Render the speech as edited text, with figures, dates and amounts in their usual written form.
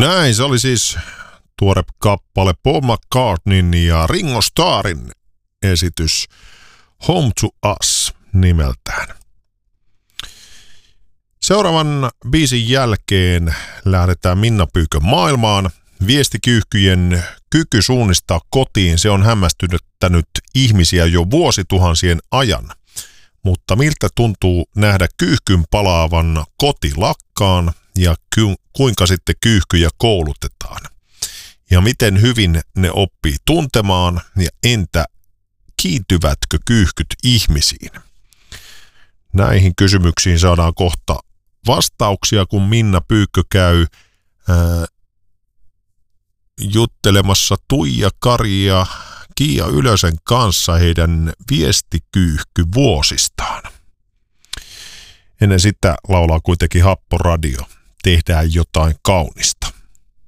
Näin, se oli siis tuore kappale Paul McCartneyn ja Ringo Starrin esitys Home to Us nimeltään. Seuraavan biisin jälkeen lähdetään Minna Pyykön maailmaan. Viestikyyhkyjen kyky suunnistaa kotiin, se on hämmästyttänyt ihmisiä jo vuosituhansien ajan. Mutta miltä tuntuu nähdä kyyhkyn palaavan kotilakkaan ja kuinka sitten kyyhkyjä koulutetaan? Ja miten hyvin ne oppii tuntemaan ja entä kiintyvätkö kyyhkyt ihmisiin? Näihin kysymyksiin saadaan kohta vastauksia, kun Minna Pyykkö käy juttelemassa Tuija Kari ja Kiia Ylösen kanssa heidän viestikyyhkyvuosistaan. Ennen sitä laulaa kuitenkin Happo Radio. Tehdään jotain kaunista.